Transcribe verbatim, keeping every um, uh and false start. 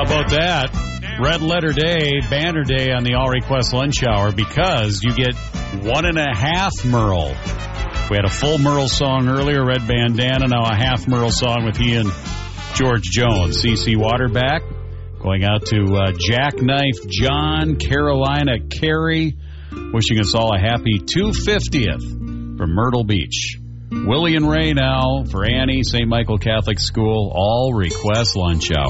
about that? Red Letter Day, Banner Day on the All Request Lunch Hour because you get one and a half Merle. We had a full Merle song earlier, Red Bandana, now a half Merle song with he and George Jones. C C Waterback going out to uh, Jackknife John, Carolina Carey, wishing us all a happy two hundred fiftieth from Myrtle Beach. Willie and Ray now for Annie, Saint Michael Catholic School, All Request Lunch Hour.